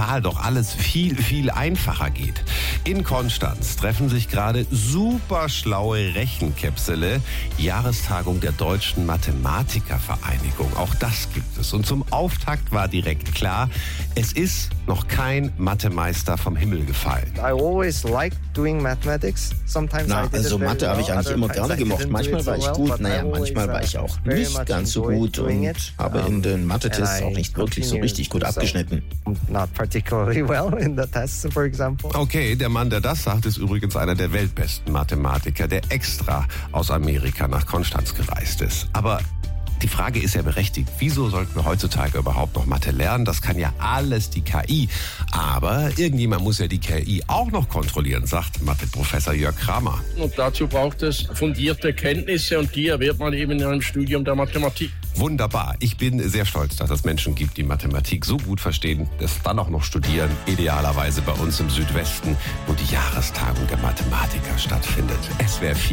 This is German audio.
global doch alles viel, viel einfacher geht. In Konstanz treffen sich gerade super schlaue Rechenkäpsele. Jahrestagung der Deutschen Mathematikervereinigung. Auch das gibt es. Und zum Auftakt war direkt klar, es ist noch kein Mathemeister vom Himmel gefallen. I always liked doing mathematics. Sometimes I did also it very Mathe habe ich well, eigentlich immer other times gerne I gemocht. didn't do Manchmal it war so ich well, gut, but I manchmal war always, ich auch very nicht much ganz so enjoyed gut doing und it. habe in den Mathe-Tests And auch nicht wirklich so richtig gut abgeschnitten. Not particularly well in the tests, for example. Okay, der Mann, der das sagt, ist übrigens einer der weltbesten Mathematiker, der extra aus Amerika nach Konstanz gereist ist. Aber die Frage ist ja berechtigt, wieso sollten wir heutzutage überhaupt noch Mathe lernen? Das kann ja alles die KI. Aber irgendjemand muss ja die KI auch noch kontrollieren, sagt Mathe-Professor Jörg Kramer. Und dazu braucht es fundierte Kenntnisse und die erwirbt man eben in einem Studium der Mathematik. Wunderbar. Ich bin sehr stolz, dass es Menschen gibt, die Mathematik so gut verstehen, das dann auch noch studieren, idealerweise bei uns im Südwesten, wo die Jahrestagung der Mathematiker stattfindet. SWR 4